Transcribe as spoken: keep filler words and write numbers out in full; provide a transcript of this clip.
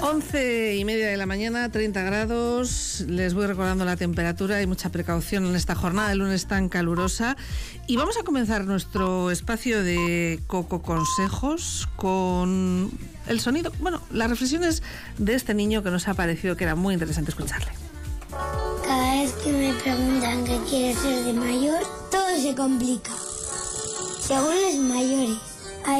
Once y media de la mañana, treinta grados. Les voy recordando la temperatura. Hay mucha precaución en esta jornada de lunes tan calurosa. Y vamos a comenzar nuestro espacio de Coco Consejos con el sonido, bueno, las reflexiones de este niño que nos ha parecido que era muy interesante escucharle. Cada vez que me preguntan qué quiere ser de mayor, todo se complica. Según los mayores.